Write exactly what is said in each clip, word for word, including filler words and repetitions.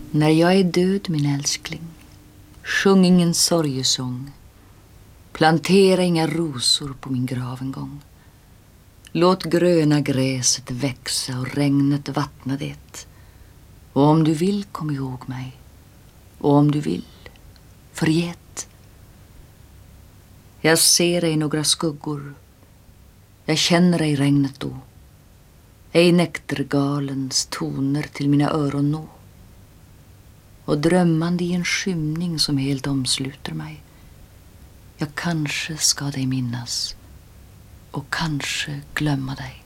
När jag är död, min älskling, sjung ingen sorgesång. Plantera inga rosor på min gravengång. Låt gröna gräset växa och regnet vattna det. Och om du vill, kom ihåg mig. Och om du vill, förget. Jag ser dig några skuggor. Jag känner ej regnet då. Ej näktergalens toner till mina öron nå. Och drömmande i en skymning som helt omsluter mig. Jag kanske ska dig minnas och kanske glömma dig.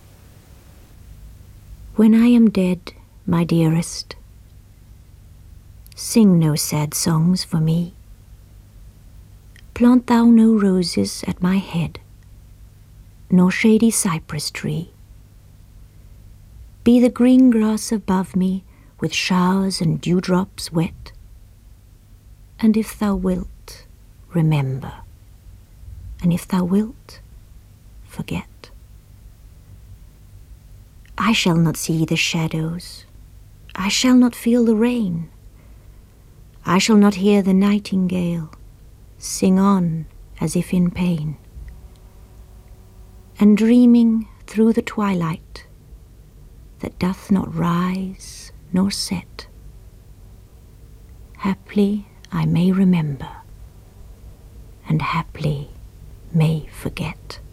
When I am dead, my dearest, sing no sad songs for me. Plant thou no roses at my head, nor shady cypress tree. Be the green grass above me with showers and dewdrops wet. And if thou wilt, remember. And if thou wilt, forget. I shall not see the shadows. I shall not feel the rain. I shall not hear the nightingale sing on as if in pain. And dreaming through the twilight that doth not rise nor set, haply I may remember, and haply may forget.